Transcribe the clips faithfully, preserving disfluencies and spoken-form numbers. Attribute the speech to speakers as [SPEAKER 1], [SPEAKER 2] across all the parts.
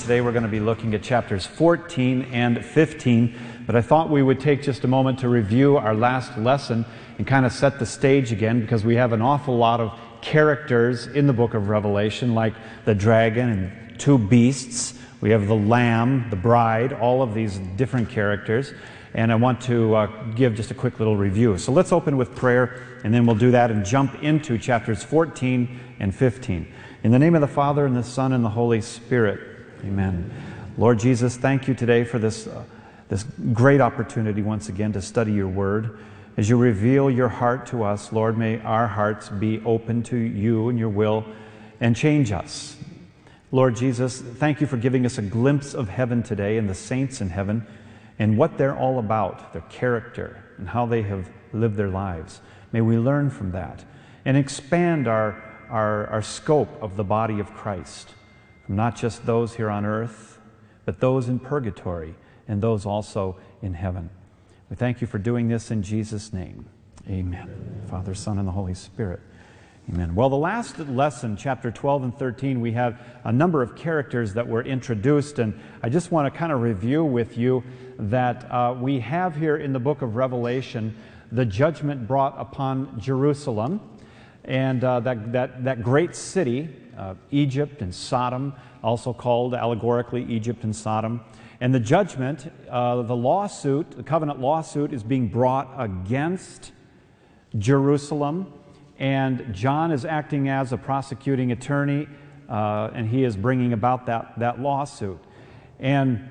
[SPEAKER 1] Today we're going to be looking at chapters fourteen and fifteen, but I thought we would take just a moment to review our last lesson and kind of set the stage again, because we have an awful lot of characters in the book of Revelation, like the dragon and two beasts. We have the lamb, the bride, all of these different characters, and I want to uh, give just a quick little review. So let's open with prayer, and then we'll do that and jump into chapters fourteen and fifteen. In the name of the Father, and the Son, and the Holy Spirit, amen. Lord Jesus, thank you today for this, uh, this great opportunity once again to study your word. As you reveal your heart to us, Lord, may our hearts be open to you and your will and change us. Lord Jesus, thank you for giving us a glimpse of heaven today and the saints in heaven and what they're all about, their character and how they have lived their lives. May we learn from that and expand our Our, our scope of the body of Christ, from not just those here on earth, but those in purgatory and those also in heaven. We thank you for doing this in Jesus' name. Amen. Father, Son, and the Holy Spirit. Amen. Well, the last lesson, chapter twelve and thirteen, we have a number of characters that were introduced, and I just want to kind of review with you that uh, we have here in the book of Revelation the judgment brought upon Jerusalem. And uh, that, that, that great city, uh, Egypt and Sodom, also called allegorically Egypt and Sodom. And the judgment, uh, the lawsuit, the covenant lawsuit is being brought against Jerusalem. And John is acting as a prosecuting attorney, uh, and he is bringing about that, that lawsuit. And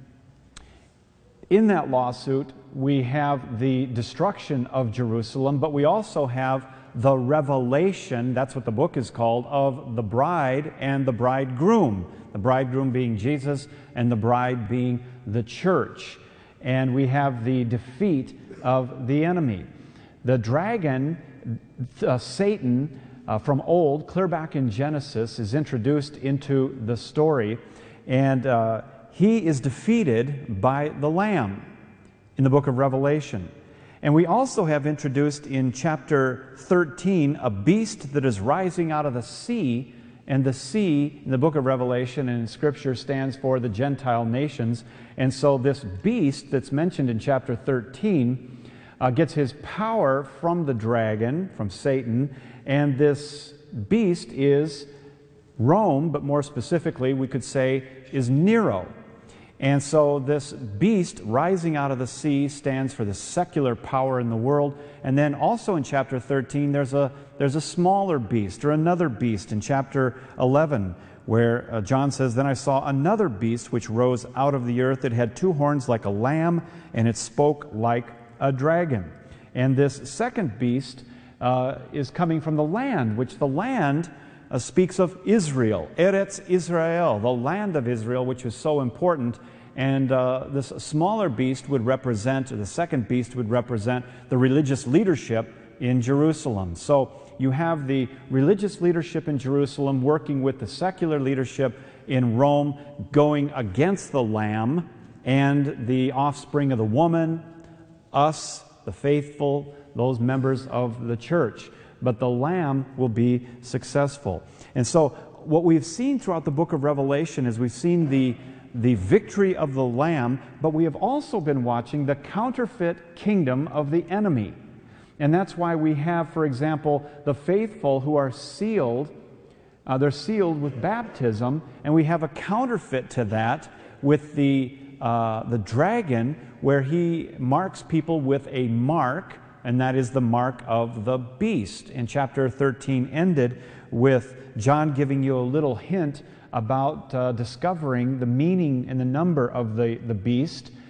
[SPEAKER 1] in that lawsuit, we have the destruction of Jerusalem, but we also have the revelation, that's what the book is called, of the bride and the bridegroom. The bridegroom being Jesus and the bride being the church. And we have the defeat of the enemy. The dragon, uh, Satan, uh, from old, clear back in Genesis, is introduced into the story. And uh, he is defeated by the Lamb in the book of Revelation. And we also have introduced in chapter thirteen a beast that is rising out of the sea, and the sea in the book of Revelation and in Scripture stands for the Gentile nations. And so this beast that's mentioned in chapter thirteen uh, gets his power from the dragon, from Satan, and this beast is Rome, but more specifically we could say is Nero. And so this beast rising out of the sea stands for the secular power in the world. And then also in chapter thirteen, there's a, there's a smaller beast, or another beast in chapter eleven, where uh, John says, "Then I saw another beast which rose out of the earth. It had two horns like a lamb, and it spoke like a dragon." And this second beast uh, is coming from the land, which the land Uh, speaks of Israel, Eretz Israel, the land of Israel, which is so important. And uh, this smaller beast would represent, or the second beast would represent, the religious leadership in Jerusalem. So you have the religious leadership in Jerusalem working with the secular leadership in Rome, going against the Lamb and the offspring of the woman, us, the faithful, those members of the church. But the Lamb will be successful. And so what we've seen throughout the book of Revelation is we've seen the, the victory of the Lamb, but we have also been watching the counterfeit kingdom of the enemy. And that's why we have, for example, the faithful who are sealed, uh, they're sealed with baptism, and we have a counterfeit to that with the, uh, the dragon, where he marks people with a mark, and that is the mark of the beast. And chapter thirteen ended with John giving you a little hint about uh, discovering the meaning and the number of the, the beast.